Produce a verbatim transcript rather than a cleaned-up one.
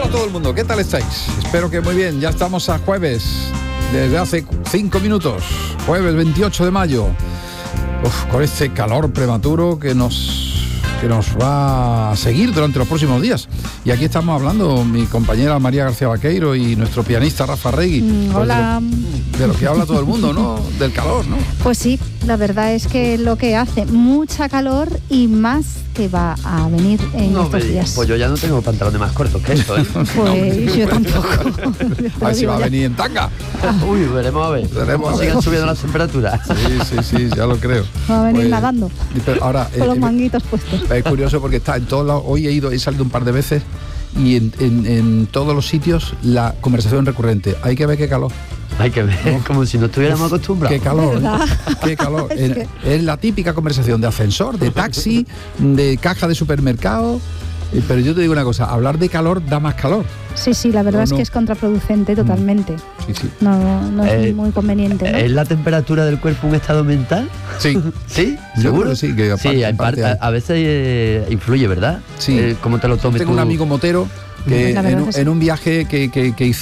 a todo el mundo, ¿qué tal estáis? Espero que muy bien, ya estamos a jueves, desde hace cinco minutos, jueves veintiocho de mayo, Uf, con este calor prematuro que nos, que nos va a seguir durante los próximos días. Y aquí estamos hablando, mi compañera María García Vaqueiro y nuestro pianista Rafa Regui. Mm, hola. De lo, de lo que habla todo el mundo, ¿no? Del calor, ¿no? Pues sí, la verdad es que lo que hace mucha calor y más que va a venir en no, estos me, días. Pues yo ya no tengo pantalones más cortos que eso, ¿eh? Pues yo tampoco. A ver si va a venir en tanga. Uy, veremos a ver. Veremos a ver. Siguen subiendo las temperaturas. Sí, sí, sí, ya lo creo. Va a venir Pues, nadando. Pero ahora, Con los eh, manguitos puestos. es curioso porque está en todos lados. Hoy he ido, he salido un par de veces y en, en, en todos los sitios la conversación recurrente. Hay que ver qué calor. Hay que ver, ¿no? Como si no estuviéramos acostumbrados. Qué calor, ¿eh? ¿Verdad? Qué calor. Es Es, que- es la típica conversación de ascensor, de taxi, de caja de supermercado. Eh, Pero yo te digo una cosa, hablar de calor da más calor. Sí, sí, la verdad No, es no. que es contraproducente totalmente. Sí, sí. No, no es Eh, muy conveniente, ¿no? ¿Es la temperatura del cuerpo un estado mental? Sí. ¿Sí? Yo ¿Seguro? creo que sí, que aparte- sí, hay aparte parte- hay. a, a veces eh, influye, ¿verdad? Sí. Eh, cómo te lo tomes Tengo tú. un amigo motero que La en, verdad un- que sí. en un viaje que, que, que